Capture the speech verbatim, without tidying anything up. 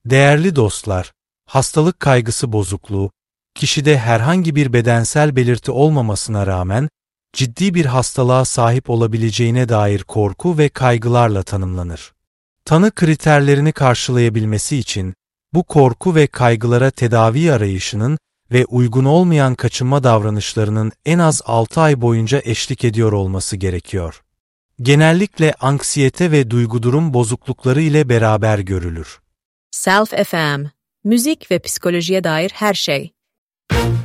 Değerli dostlar, hastalık kaygısı bozukluğu, kişide herhangi bir bedensel belirti olmamasına rağmen ciddi bir hastalığa sahip olabileceğine dair korku ve kaygılarla tanımlanır. Tanı kriterlerini karşılayabilmesi için bu korku ve kaygılara tedavi arayışının ve uygun olmayan kaçınma davranışlarının en az altı ay boyunca eşlik ediyor olması gerekiyor. Genellikle anksiyete ve duygudurum bozuklukları ile beraber görülür. Self F M, müzik ve psikolojiye dair her şey.